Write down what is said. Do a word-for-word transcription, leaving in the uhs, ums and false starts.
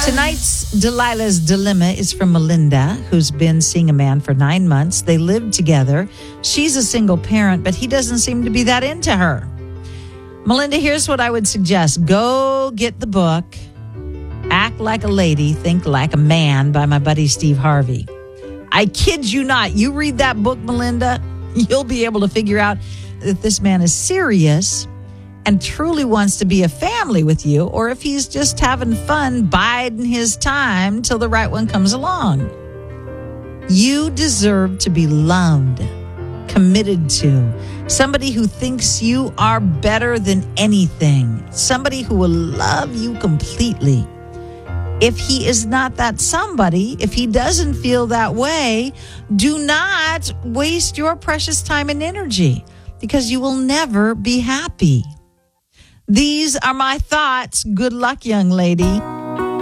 Tonight's Delilah's Dilemma is from Melinda, who's been seeing a man for nine months. They live together. She's a single parent, but he doesn't seem to be that into her. Melinda, here's what I would suggest. Go get the book, Act Like a Lady, Think Like a Man by my buddy Steve Harvey. I kid you not. You read that book, Melinda, you'll be able to figure out if this man is serious and truly wants to be a family with you, or if he's just having fun biding his time till the right one comes along. You deserve to be loved, committed to, somebody who thinks you are better than anything, somebody who will love you completely. If he is not that somebody, if he doesn't feel that way, do not waste your precious time and energy, because you will never be happy. These are my thoughts. Good luck, young lady.